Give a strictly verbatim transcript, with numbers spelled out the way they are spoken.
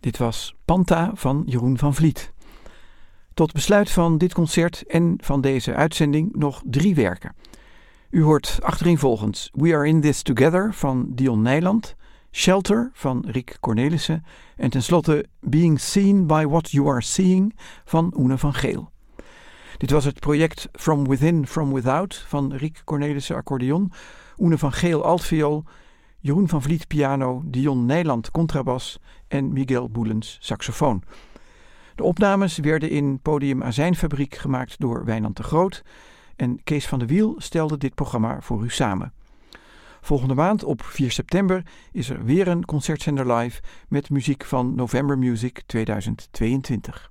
Dit was Panta van Jeroen van Vliet. Tot besluit van dit concert en van deze uitzending nog drie werken. U hoort achtereenvolgens We Are In This Together van Dion Nijland, Shelter van Rick Cornelissen en tenslotte Being Seen by What You Are Seeing van Oene van Geel. Dit was het project From Within, From Without van Rick Cornelissen accordeon, Oene van Geel altviool, Jeroen van Vliet piano, Dion Nijland contrabas en Miguel Boelens saxofoon. De opnames werden in Podium Azijnfabriek gemaakt door Wijnand de Groot en Kees van de Wiel stelde dit programma voor u samen. Volgende maand op vier september is er weer een concertzender live met muziek van November Music tweeduizend tweeëntwintig.